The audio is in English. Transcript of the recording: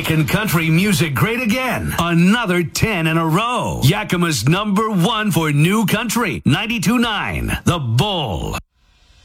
making country music great again. Another 10 in a row. Yakima's #1 for new country. 92.9 The Bull.